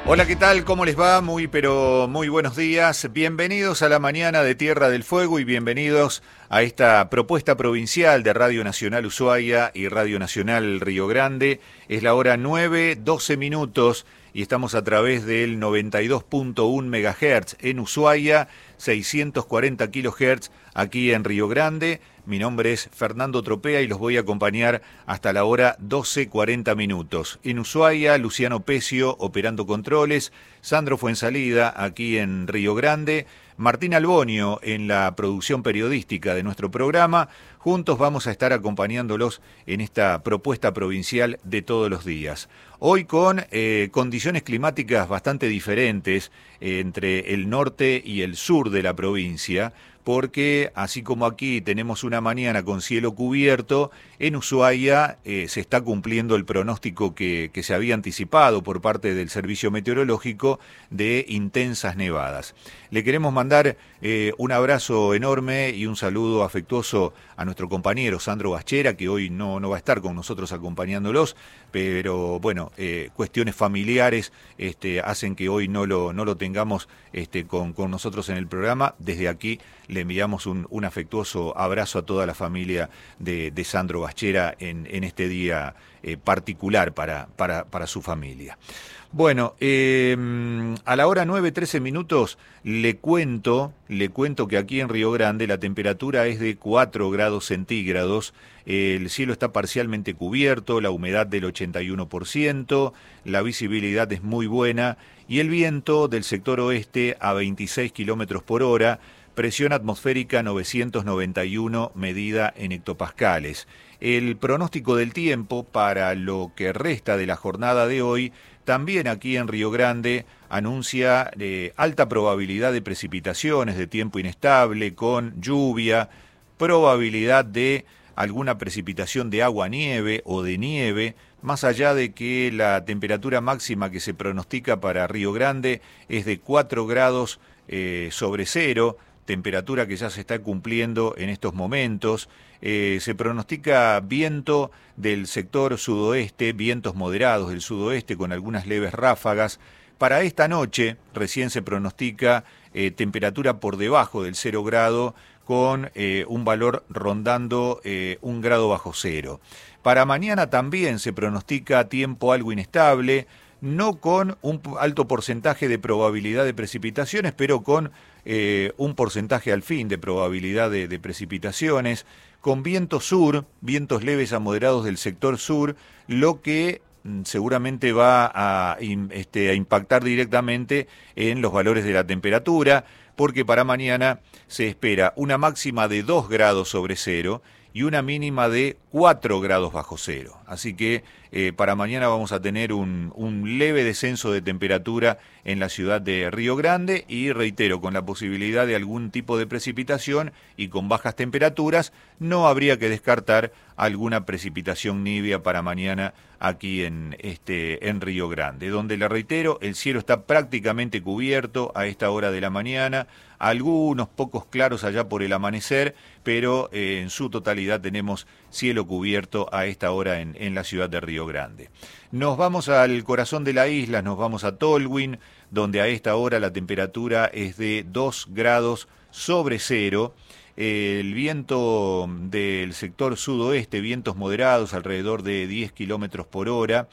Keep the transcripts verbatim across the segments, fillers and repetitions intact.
Hola, ¿qué tal? ¿Cómo les va? Muy, pero muy buenos días. Bienvenidos a la mañana de Tierra del Fuego y bienvenidos a esta propuesta provincial de Radio Nacional Ushuaia y Radio Nacional Río Grande. Es la hora nueve, doce minutos y estamos a través del noventa y dos punto uno megahertz en Ushuaia, seiscientos cuarenta kilohertz aquí en Río Grande. Mi nombre es Fernando Tropea y los voy a acompañar hasta la hora doce cuarenta minutos. En Ushuaia, Luciano Pecio operando controles, Sandro Fuensalida aquí en Río Grande, Martín Albonio en la producción periodística de nuestro programa. Juntos vamos a estar acompañándolos en esta propuesta provincial de todos los días. Hoy con eh, condiciones climáticas bastante diferentes eh, entre el norte y el sur de la provincia, porque así como aquí tenemos una mañana con cielo cubierto, en Ushuaia eh, se está cumpliendo el pronóstico que, que se había anticipado por parte del Servicio Meteorológico de intensas nevadas. Le queremos mandar eh, un abrazo enorme y un saludo afectuoso a nuestro compañero Sandro Bachera, que hoy no, no va a estar con nosotros acompañándolos, pero bueno, eh, cuestiones familiares este, hacen que hoy no lo, no lo tengamos este, con, con nosotros en el programa. Desde aquí le enviamos un, un afectuoso abrazo a toda la familia de, de Sandro Bachera en, en este día eh, particular para, para, para su familia. Bueno, eh, a la hora nueve, trece minutos le cuento, le cuento que aquí en Río Grande la temperatura es de cuatro grados centígrados, el cielo está parcialmente cubierto, la humedad del ochenta y uno por ciento, la visibilidad es muy buena y el viento del sector oeste a veintiséis kilómetros por hora, presión atmosférica novecientos noventa y uno medida en hectopascales. El pronóstico del tiempo para lo que resta de la jornada de hoy, también aquí en Río Grande, anuncia eh, alta probabilidad de precipitaciones, de tiempo inestable, con lluvia, probabilidad de alguna precipitación de agua-nieve o de nieve, más allá de que la temperatura máxima que se pronostica para Río Grande es de cuatro grados eh, sobre cero, temperatura que ya se está cumpliendo en estos momentos. Eh, se pronostica viento del sector sudoeste, vientos moderados del sudoeste con algunas leves ráfagas. Para esta noche recién se pronostica eh, temperatura por debajo del cero grado con eh, un valor rondando eh, un grado bajo cero. Para mañana también se pronostica tiempo algo inestable, no con un alto porcentaje de probabilidad de precipitaciones, pero con eh, un porcentaje al fin de probabilidad de, de precipitaciones, con viento sur, vientos leves a moderados del sector sur, lo que mm, seguramente va a, este, a impactar directamente en los valores de la temperatura, porque para mañana se espera una máxima de dos grados sobre cero y una mínima de cuatro grados bajo cero. Así que eh, para mañana vamos a tener un, un leve descenso de temperatura en la ciudad de Río Grande y, reitero, con la posibilidad de algún tipo de precipitación y con bajas temperaturas, no habría que descartar alguna precipitación nibia para mañana aquí en, este, en Río Grande, donde, le reitero, el cielo está prácticamente cubierto a esta hora de la mañana, algunos pocos claros allá por el amanecer, pero eh, en su totalidad tenemos cielo cubierto a esta hora en, en la ciudad de Río Grande. Nos vamos al corazón de la isla, nos vamos a Tolwyn, donde a esta hora la temperatura es de dos grados sobre cero. El viento del sector sudoeste, vientos moderados alrededor de diez kilómetros por hora,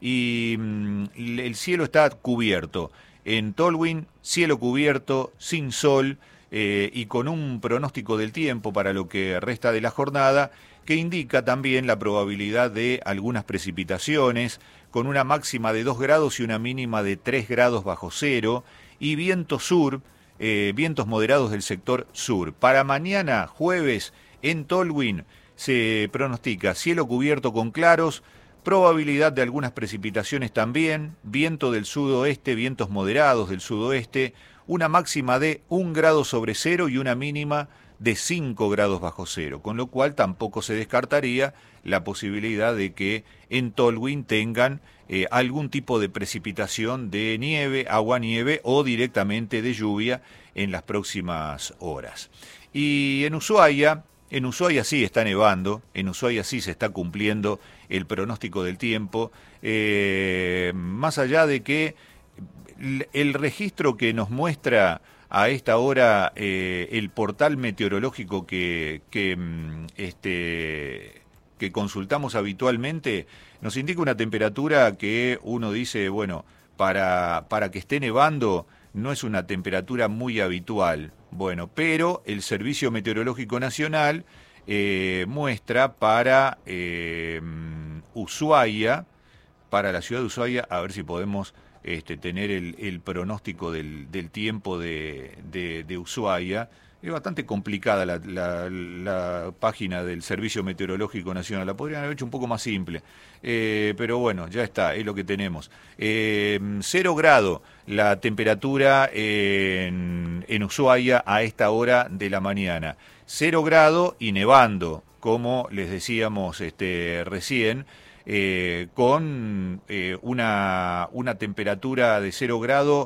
y mm, el cielo está cubierto. En Tolwyn, cielo cubierto, sin sol, eh, y con un pronóstico del tiempo para lo que resta de la jornada, que indica también la probabilidad de algunas precipitaciones, con una máxima de dos grados y una mínima de tres grados bajo cero, y viento sur, eh, vientos moderados del sector sur. Para mañana, jueves, en Tolwyn, se pronostica cielo cubierto con claros, probabilidad de algunas precipitaciones también, viento del sudoeste, vientos moderados del sudoeste, una máxima de un grado sobre cero y una mínima de cinco grados bajo cero, con lo cual tampoco se descartaría la posibilidad de que en Tolwyn tengan eh, algún tipo de precipitación de nieve, agua-nieve o directamente de lluvia en las próximas horas. Y en Ushuaia, en Ushuaia sí está nevando, en Ushuaia sí se está cumpliendo el pronóstico del tiempo, eh, más allá de que el registro que nos muestra a esta hora eh, el portal meteorológico que, que, este, que consultamos habitualmente nos indica una temperatura que uno dice, bueno, para, para que esté nevando no es una temperatura muy habitual. Bueno, pero el Servicio Meteorológico Nacional eh, muestra para eh, Ushuaia, para la ciudad de Ushuaia, a ver si podemos este, tener el, el pronóstico del, del tiempo de, de, de Ushuaia. Es bastante complicada la, la, la página del Servicio Meteorológico Nacional. La podrían haber hecho un poco más simple. Eh, pero bueno, ya está, es lo que tenemos. Eh, cero grado la temperatura en, en Ushuaia a esta hora de la mañana. Cero grado y nevando, como les decíamos este, recién. Eh, con eh, una, una temperatura de cero grado,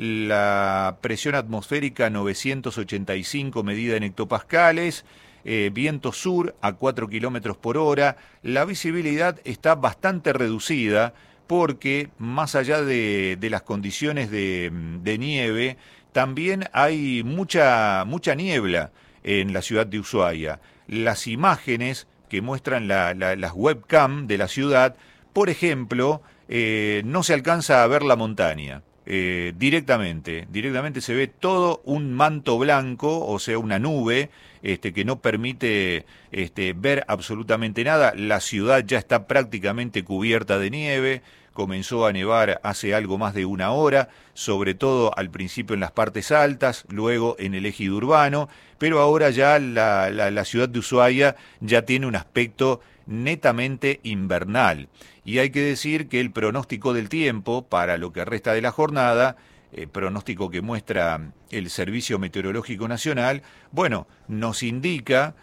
la presión atmosférica novecientos ochenta y cinco medida en hectopascales, eh, viento sur a cuatro kilómetros por hora, la visibilidad está bastante reducida porque más allá de, de las condiciones de, de nieve, también hay mucha, mucha niebla en la ciudad de Ushuaia. Las imágenes que muestran la, la, las webcam de la ciudad, por ejemplo, eh, no se alcanza a ver la montaña. Eh, directamente, directamente se ve todo un manto blanco, o sea, una nube este, que no permite este, ver absolutamente nada. La ciudad ya está prácticamente cubierta de nieve, comenzó a nevar hace algo más de una hora, sobre todo al principio en las partes altas, luego en el ejido urbano, pero ahora ya la, la, la ciudad de Ushuaia ya tiene un aspecto netamente invernal. Y hay que decir que el pronóstico del tiempo para lo que resta de la jornada, eh, pronóstico que muestra el Servicio Meteorológico Nacional, bueno, nos indica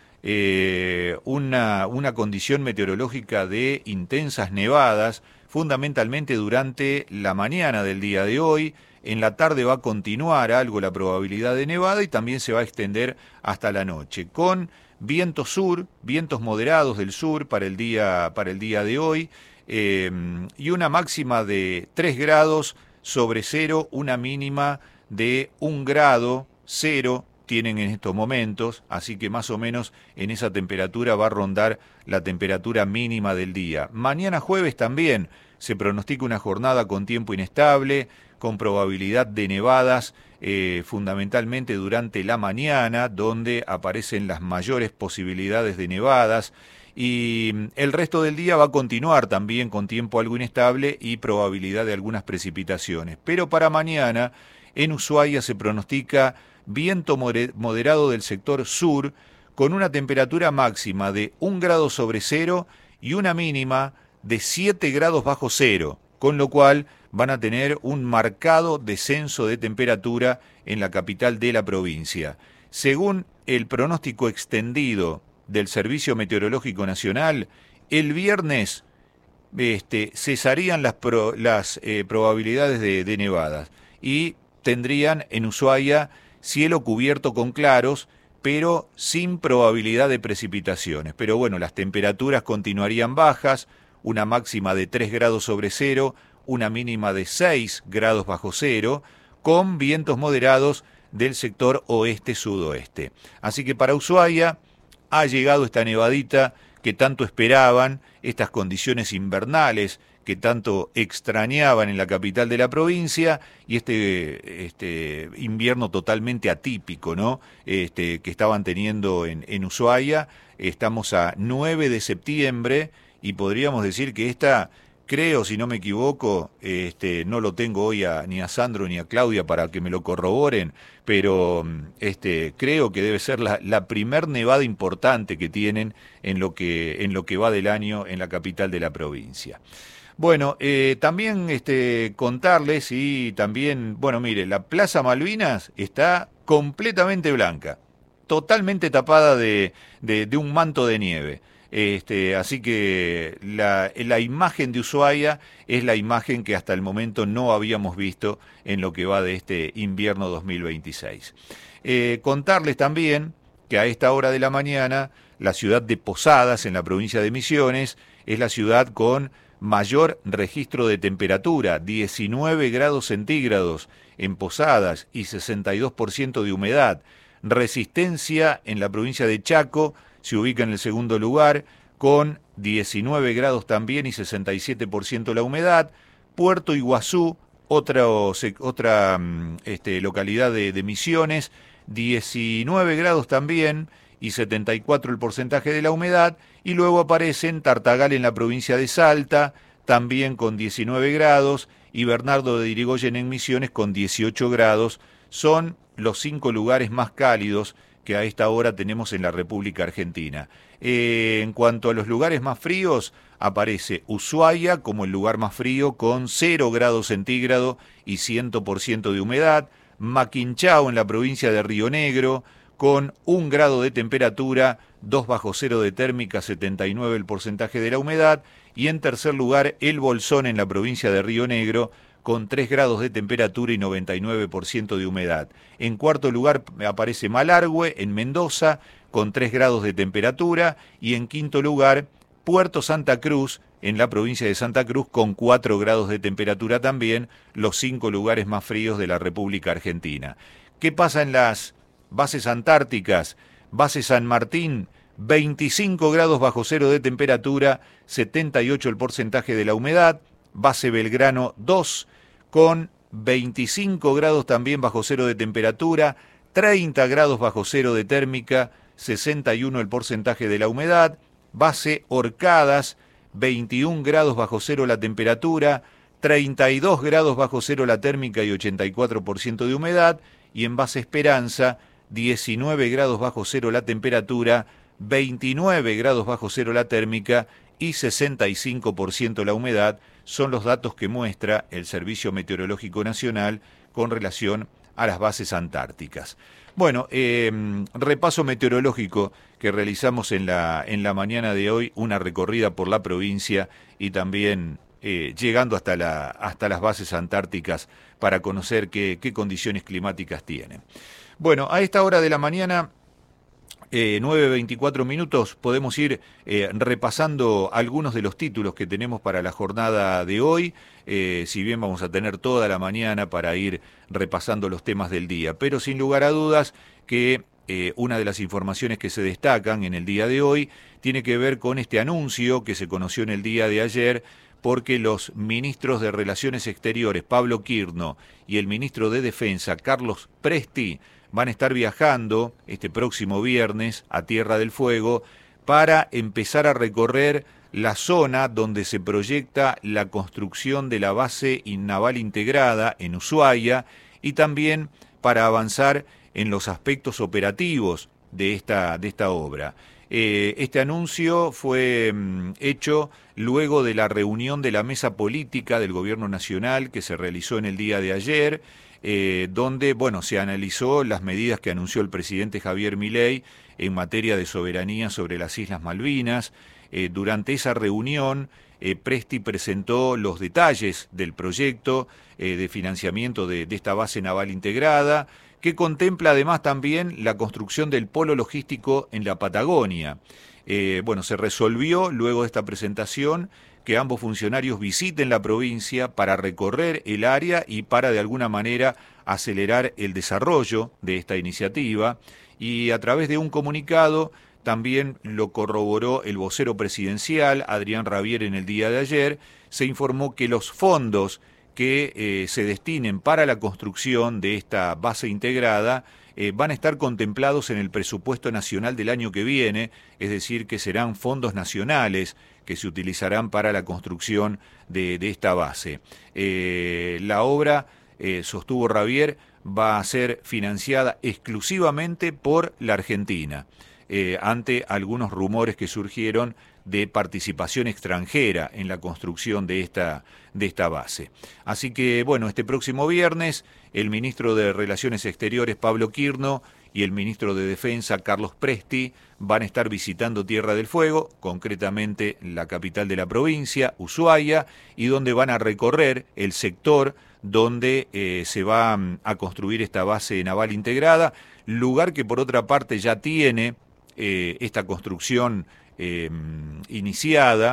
eh, una, una condición meteorológica de intensas nevadas, fundamentalmente durante la mañana del día de hoy. En la tarde va a continuar algo la probabilidad de nevada y también se va a extender hasta la noche, con viento sur, vientos moderados del sur para el día, para el día de hoy, eh, y una máxima de tres grados sobre cero, una mínima de un grado, cero tienen en estos momentos, así que más o menos en esa temperatura va a rondar la temperatura mínima del día. Mañana jueves también se pronostica una jornada con tiempo inestable, con probabilidad de nevadas, eh, fundamentalmente durante la mañana, donde aparecen las mayores posibilidades de nevadas, y el resto del día va a continuar también con tiempo algo inestable y probabilidad de algunas precipitaciones. Pero para mañana en Ushuaia se pronostica viento moderado del sector sur, con una temperatura máxima de un grado sobre cero y una mínima de siete grados bajo cero, con lo cual van a tener un marcado descenso de temperatura en la capital de la provincia. Según el pronóstico extendido del Servicio Meteorológico Nacional, el viernes este, cesarían las, pro, las eh, probabilidades de, de nevadas y tendrían en Ushuaia cielo cubierto con claros, pero sin probabilidad de precipitaciones. Pero bueno, las temperaturas continuarían bajas, una máxima de tres grados sobre cero, una mínima de seis grados bajo cero, con vientos moderados del sector oeste-sudoeste. Así que para Ushuaia ha llegado esta nevadita que tanto esperaban, estas condiciones invernales que tanto extrañaban en la capital de la provincia, y este, este invierno totalmente atípico, ¿no? Este, que estaban teniendo en, en Ushuaia. Estamos a nueve de septiembre y podríamos decir que esta, creo, si no me equivoco, este, no lo tengo hoy a, ni a Sandro ni a Claudia para que me lo corroboren, pero este, creo que debe ser la, la primer nevada importante que tienen en lo que, en lo que va del año en la capital de la provincia. Bueno, eh, también este, contarles y también, bueno, mire, la Plaza Malvinas está completamente blanca, totalmente tapada de, de, de un manto de nieve. Este, así que la, la imagen de Ushuaia es la imagen que hasta el momento no habíamos visto en lo que va de este invierno dos mil veintiséis. Eh, contarles también que a esta hora de la mañana la ciudad de Posadas, en la provincia de Misiones, es la ciudad con mayor registro de temperatura, diecinueve grados centígrados en Posadas y sesenta y dos por ciento de humedad. Resistencia en la provincia de Chaco se ubica en el segundo lugar con diecinueve grados también y sesenta y siete por ciento la humedad. Puerto Iguazú, otra, otra este, localidad de, de Misiones, diecinueve grados también y setenta y cuatro el porcentaje de la humedad. Y luego aparecen Tartagal en la provincia de Salta, también con diecinueve grados, y Bernardo de Irigoyen en Misiones con dieciocho grados. Son los cinco lugares más cálidos que a esta hora tenemos en la República Argentina. Eh, en cuanto a los lugares más fríos, aparece Ushuaia como el lugar más frío con cero grados centígrados y cien por ciento de humedad, Maquinchao en la provincia de Río Negro con un grado de temperatura, dos bajo cero de térmica, setenta y nueve el porcentaje de la humedad, y en tercer lugar El Bolsón en la provincia de Río Negro con tres grados de temperatura y noventa y nueve por ciento de humedad. En cuarto lugar aparece Malargüe en Mendoza con tres grados de temperatura, y en quinto lugar Puerto Santa Cruz en la provincia de Santa Cruz con cuatro grados de temperatura también, los cinco lugares más fríos de la República Argentina. ¿Qué pasa en las bases antárticas? Base San Martín, veinticinco grados bajo cero de temperatura, setenta y ocho el porcentaje de la humedad. Base Belgrano dos, con veinticinco grados también bajo cero de temperatura, treinta grados bajo cero de térmica, sesenta y uno el porcentaje de la humedad. Base Orcadas, veintiún grados bajo cero la temperatura, treinta y dos grados bajo cero la térmica y ochenta y cuatro por ciento de humedad. Y en Base Esperanza, diecinueve grados bajo cero la temperatura, veintinueve grados bajo cero la térmica y sesenta y cinco por ciento la humedad. Son los datos que muestra el Servicio Meteorológico Nacional con relación a las bases antárticas. Bueno, eh, repaso meteorológico que realizamos en la, en la mañana de hoy, una recorrida por la provincia y también eh, llegando hasta, la, hasta las bases antárticas para conocer qué, qué condiciones climáticas tienen. Bueno, a esta hora de la mañana, eh, nueve veinticuatro minutos, podemos ir eh, repasando algunos de los títulos que tenemos para la jornada de hoy, eh, si bien vamos a tener toda la mañana para ir repasando los temas del día, pero sin lugar a dudas que eh, una de las informaciones que se destacan en el día de hoy tiene que ver con este anuncio que se conoció en el día de ayer, porque los ministros de Relaciones Exteriores, Pablo Quirno, y el ministro de Defensa, Carlos Presti, van a estar viajando este próximo viernes a Tierra del Fuego para empezar a recorrer la zona donde se proyecta la construcción de la base naval integrada en Ushuaia y también para avanzar en los aspectos operativos de esta, de esta obra. Eh, este anuncio fue mm, hecho luego de la reunión de la mesa política del Gobierno Nacional que se realizó en el día de ayer, Eh, donde, bueno, se analizó las medidas que anunció el presidente Javier Milei en materia de soberanía sobre las Islas Malvinas. Eh, durante esa reunión, eh, Presti presentó los detalles del proyecto eh, de financiamiento de, de esta base naval integrada, que contempla además también la construcción del polo logístico en la Patagonia. Eh, bueno, se resolvió luego de esta presentación que ambos funcionarios visiten la provincia para recorrer el área y para de alguna manera acelerar el desarrollo de esta iniciativa, y a través de un comunicado también lo corroboró el vocero presidencial Adrián Rabier en el día de ayer. Se informó que los fondos que eh, se destinen para la construcción de esta base integrada eh, van a estar contemplados en el presupuesto nacional del año que viene, es decir, que serán fondos nacionales que se utilizarán para la construcción de, de esta base. Eh, la obra, eh, sostuvo Rabier, va a ser financiada exclusivamente por la Argentina, eh, ante algunos rumores que surgieron de participación extranjera en la construcción de esta, de esta base. Así que, bueno, este próximo viernes, el ministro de Relaciones Exteriores, Pablo Quirno, y el ministro de Defensa, Carlos Presti, van a estar visitando Tierra del Fuego, concretamente la capital de la provincia, Ushuaia, y donde van a recorrer el sector donde eh, se va a construir esta base naval integrada, lugar que por otra parte ya tiene eh, esta construcción eh, iniciada,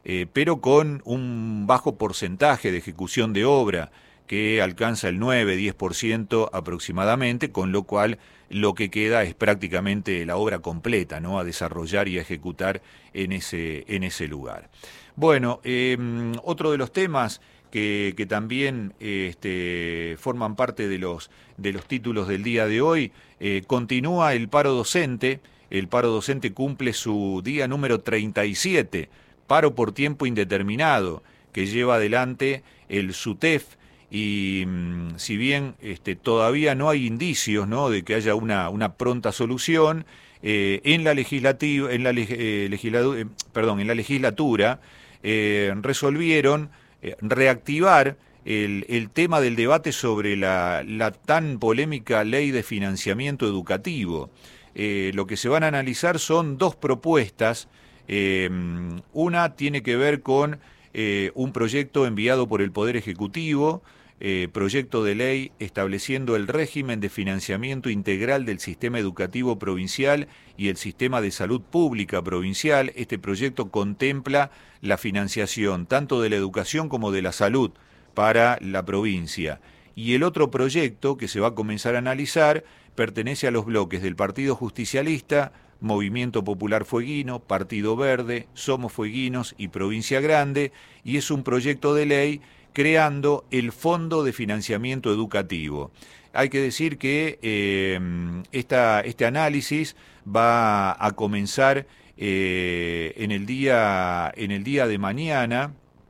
eh, pero con un bajo porcentaje de ejecución de obra, que alcanza el nueve a diez por ciento aproximadamente, con lo cual lo que queda es prácticamente la obra completa, ¿no?, a desarrollar y a ejecutar en ese, en ese lugar. Bueno, eh, otro de los temas que, que también este, forman parte de los, de los títulos del día de hoy, eh, continúa el paro docente. El paro docente cumple su día número treinta y siete, paro por tiempo indeterminado, que lleva adelante el SUTEF. Y mmm, si bien este, todavía no hay indicios, ¿no?, de que haya una, una pronta solución, eh, en la legislativa, en la eh, legisladu eh, perdón, en la legislatura eh, resolvieron eh, reactivar el, el tema del debate sobre la, la tan polémica ley de financiamiento educativo. Eh, lo que se van a analizar son dos propuestas. Eh, una tiene que ver con eh, un proyecto enviado por el Poder Ejecutivo, Eh, proyecto de ley estableciendo el régimen de financiamiento integral del sistema educativo provincial y el sistema de salud pública provincial. Este proyecto contempla la financiación tanto de la educación como de la salud para la provincia. Y el otro proyecto que se va a comenzar a analizar pertenece a los bloques del Partido Justicialista, Movimiento Popular Fueguino, Partido Verde, Somos Fueguinos y Provincia Grande, y es un proyecto de ley creando el Fondo de Financiamiento Educativo. Hay que decir que eh, esta, este análisis va a comenzar eh, en, el día, en el día de mañana.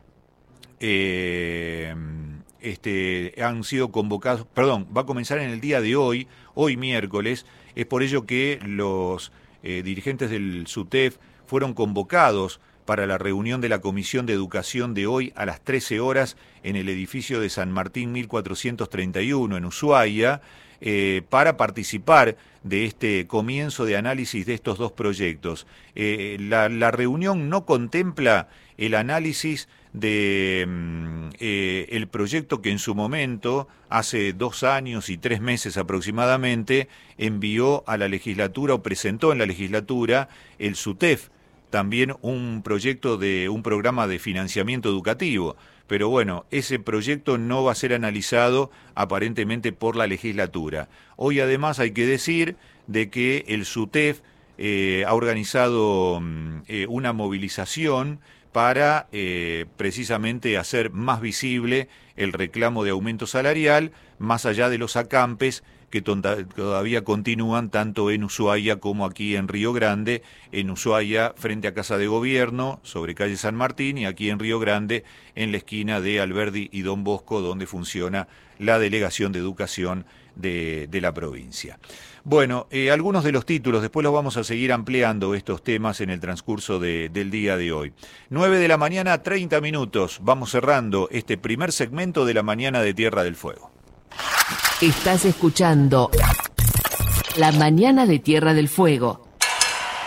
Eh, este, han sido convocados, perdón, va a comenzar en el día de hoy, hoy miércoles. Es por ello que los eh, dirigentes del SUTEF fueron convocados para la reunión de la Comisión de Educación de hoy a las trece horas en el edificio de San Martín mil cuatrocientos treinta y uno en Ushuaia, eh, para participar de este comienzo de análisis de estos dos proyectos. Eh, la, la reunión no contempla el análisis de eh, el proyecto que en su momento, hace dos años y tres meses aproximadamente, envió a la legislatura o presentó en la legislatura el SUTEF, también un proyecto de un programa de financiamiento educativo. Pero bueno, ese proyecto no va a ser analizado aparentemente por la legislatura. Hoy además hay que decir de que el SUTEF eh, ha organizado eh, una movilización para eh, precisamente hacer más visible el reclamo de aumento salarial, más allá de los acampes que todavía continúan tanto en Ushuaia como aquí en Río Grande. En Ushuaia frente a Casa de Gobierno, sobre calle San Martín, y aquí en Río Grande en la esquina de Alberdi y Don Bosco, donde funciona la Delegación de Educación de, de la provincia. Bueno, eh, algunos de los títulos, después los vamos a seguir ampliando estos temas en el transcurso de, del día de hoy. nueve de la mañana, treinta minutos. Vamos cerrando este primer segmento de la mañana de Tierra del Fuego. Estás escuchando La Mañana de Tierra del Fuego.